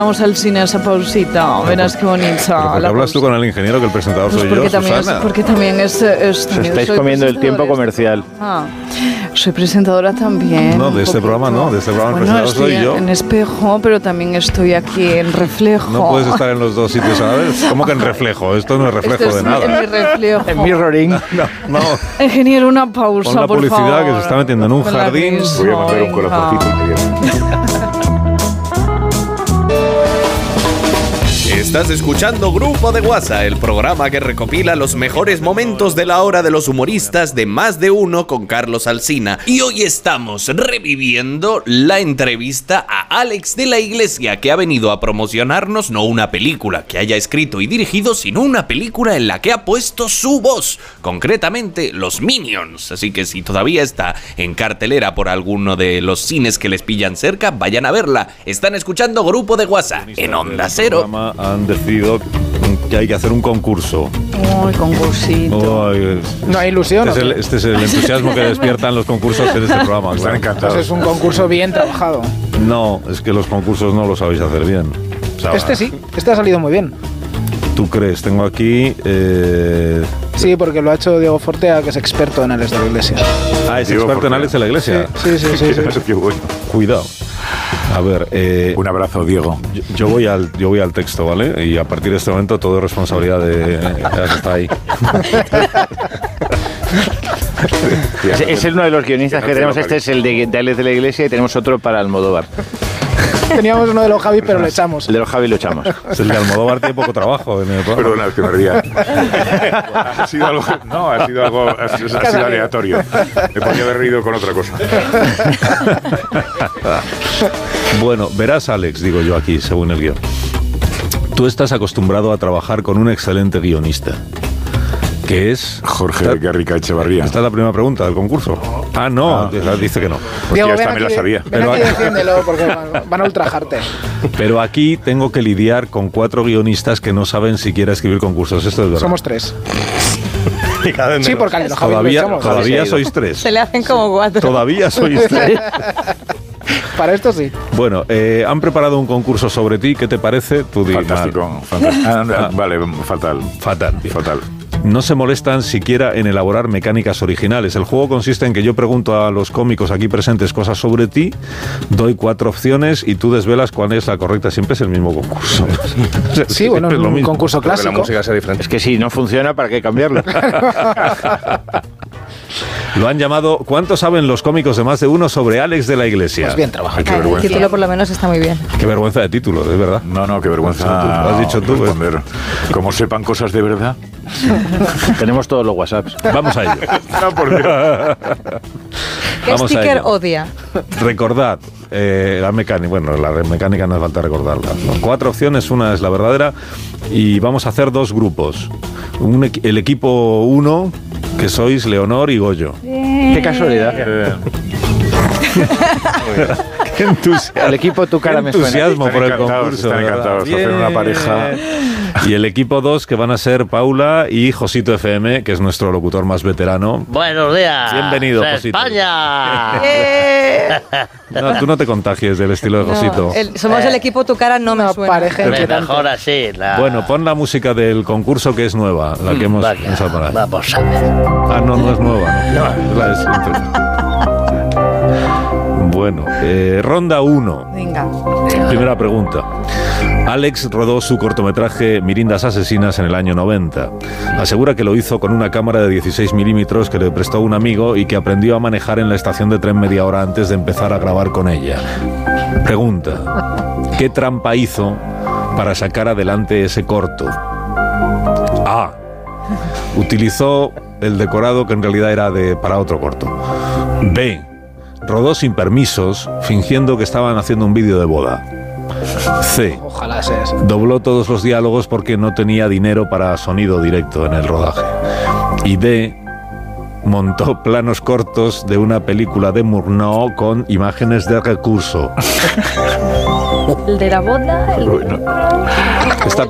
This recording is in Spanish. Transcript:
Vamos al cine a esa pausita, verás qué bonita. ¿Por qué hablas tú con el ingeniero que el presentador soy yo, Susana? Porque también es estáis comiendo el tiempo comercial. Soy presentadora también. No, de este programa no, de este programa el presentador soy yo. En Espejo, pero también estoy aquí en Reflejo. No puedes estar en los dos sitios a la vez. ¿Cómo que en Reflejo? Esto no es reflejo de nada. En mi reflejo. En mirroring. No. Ingeniero, una pausa, por favor. Con la publicidad que se está metiendo en un jardín. Voy a mandar un corazoncito inmediato. Estás escuchando Grupo de WhatsApp, el programa que recopila los mejores momentos de la hora de los humoristas de Más de Uno con Carlos Alsina. Y hoy estamos reviviendo la entrevista a Alex de la Iglesia, que ha venido a promocionarnos no una película que haya escrito y dirigido, sino una película en la que ha puesto su voz, concretamente Los Minions. Así que si todavía está en cartelera por alguno de los cines que les pillan cerca, vayan a verla. Están escuchando Grupo de WhatsApp en Onda Cero. Han decidido que hay que hacer un concurso. ¡Ay, concursito! ¿No hay ilusión? Este es el entusiasmo que despiertan los concursos en este programa. Están encantados. Es un concurso bien trabajado. No, es que los concursos no los sabéis hacer bien. O sea, este ha salido muy bien. ¿Tú crees? Tengo aquí... Sí, porque lo ha hecho Diego Fortea, que es experto en Alex de la Iglesia. Es experto en Alex de la Iglesia. Sí. Qué bueno. Cuidado. A ver, un abrazo, Diego. Yo voy al texto, ¿vale? Y a partir de este momento todo es responsabilidad de que está ahí. Es uno de los guionistas que tenemos. Este es el de Alex de la Iglesia y tenemos otro para Almodóvar. Teníamos uno de los Javi, pero lo echamos. El de los Javi lo echamos. El de Almodóvar tiene poco trabajo en el programa. Perdona, es que me ría. Ha sido algo aleatorio. Me podría haber reído con otra cosa. Bueno, verás, Alex, digo yo aquí, según el guión. Tú estás acostumbrado a trabajar con un excelente guionista, que es... Jorge Garrica Echevarría. Esta es la primera pregunta del concurso. No, dice que no. Hostia, esta me la sabía. Pero aquí defiéndelo, porque van a ultrajarte. Pero aquí tengo que lidiar con 4 guionistas que no saben siquiera escribir concursos. Esto es verdad. Somos 3. Sí, porque los Javi todavía sois 3. Se le hacen como 4. Todavía sois 3. Para esto sí. Bueno, han preparado un concurso sobre ti. ¿Qué te parece? Tú di fantástico. Vale, fatal. No se molestan siquiera en elaborar mecánicas originales. El juego consiste en que yo pregunto a los cómicos aquí presentes cosas sobre ti, doy 4 opciones y tú desvelas cuál es la correcta. Siempre es el mismo concurso. Sí, bueno, es un concurso clásico. La música sea diferente. Es que si no funciona, ¿para qué cambiarlo? Lo han llamado ¿Cuánto saben los cómicos de Más de Uno sobre Alex de la Iglesia? Pues bien trabajado. Qué vergüenza. El título por lo menos está muy bien. Qué vergüenza de título, es verdad. No, qué vergüenza. Lo has dicho tú. Como sepan cosas de verdad. Tenemos todos los WhatsApps. Vamos a ello. No, por Dios. ¿Qué sticker odia? Recordad, la mecánica. Bueno, la mecánica no hace falta recordarla. 4 opciones, una es la verdadera. Y vamos a hacer 2 grupos. El equipo 1, que sois Leonor y Goyo. Qué casualidad. Qué entusiasmo. El equipo Tu Cara Me Suena. Entusiasmo por el concurso. Están encantados. Hacer una pareja. Y el equipo 2, que van a ser Paula y Josito FM, que es nuestro locutor más veterano. Buenos días. Bienvenido, Josito. España. No, tú no te contagies del estilo de Josito. Somos el equipo Tu Cara No Me Suena. Pareja Mejor así. Bueno, pon la música del concurso, que es nueva, la que hemos pensado poner. Vamos a ver. No es nueva. Bueno, ronda 1. Venga. Primera pregunta. Alex rodó su cortometraje Mirindas Asesinas en el año 90. Asegura que lo hizo con una cámara de 16 milímetros que le prestó un amigo y que aprendió a manejar en la estación de tren media hora antes de empezar a grabar con ella. Pregunta. ¿Qué trampa hizo para sacar adelante ese corto? A. Utilizó el decorado que en realidad era para otro corto. B. Rodó sin permisos, fingiendo que estaban haciendo un vídeo de boda. C. Ojalá sea eso. Dobló todos los diálogos porque no tenía dinero para sonido directo en el rodaje. Y D. Montó planos cortos de una película de Murnau con imágenes de recurso. El de la boda. Esta